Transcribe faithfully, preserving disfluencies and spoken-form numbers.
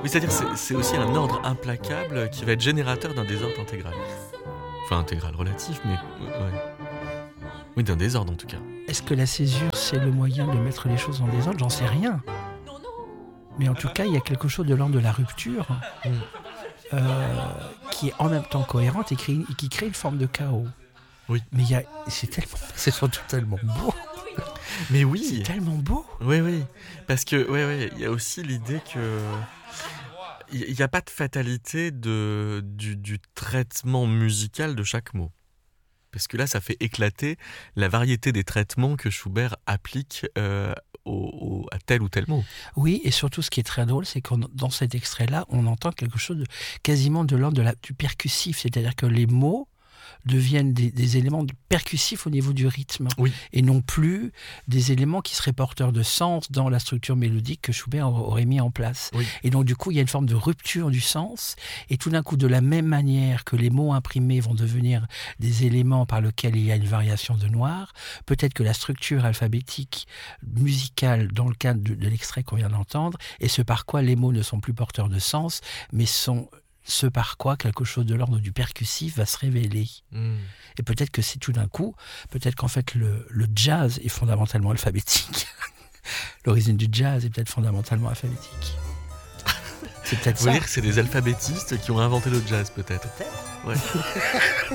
Oui, c'est-à-dire que c'est, c'est aussi un ordre implacable qui va être générateur d'un désordre intégral. Enfin, intégral relatif, mais... Ouais. Oui, d'un désordre en tout cas. Est-ce que la césure, c'est le moyen de mettre les choses en désordre ? J'en sais rien. Mais en tout cas, il y a quelque chose de l'ordre de la rupture mm. euh, qui est en même temps cohérente et qui, qui crée une forme de chaos. Oui. Mais il y a, c'est, tellement, c'est surtout tellement beau. Mais oui. C'est tellement beau. Oui, oui. Parce que, oui, oui, il y a aussi l'idée que... Il n'y a pas de fatalité de, du, du traitement musical de chaque mot. Parce que là, ça fait éclater la variété des traitements que Schubert applique euh, au, au, à tel ou tel mot. Oui, et surtout, ce qui est très drôle, c'est que dans cet extrait-là, on entend quelque chose de, quasiment de l'ordre de la, du percussif. C'est-à-dire que les mots deviennent des, des éléments percussifs au niveau du rythme, oui. et non plus des éléments qui seraient porteurs de sens dans la structure mélodique que Schubert aurait mis en place. Oui. Et donc, du coup, il y a une forme de rupture du sens, et tout d'un coup, de la même manière que les mots imprimés vont devenir des éléments par lesquels il y a une variation de noir, peut-être que la structure alphabétique musicale, dans le cadre de, de l'extrait qu'on vient d'entendre, est ce par quoi les mots ne sont plus porteurs de sens, mais sont... ce par quoi quelque chose de l'ordre du percussif va se révéler. Mm. Et peut-être que c'est tout d'un coup, peut-être qu'en fait le, le jazz est fondamentalement alphabétique. L'origine du jazz est peut-être fondamentalement alphabétique. C'est peut-être Vous ça. Vous dire que c'est des alphabétistes qui ont inventé le jazz, peut-être. Peut-être. Ouais.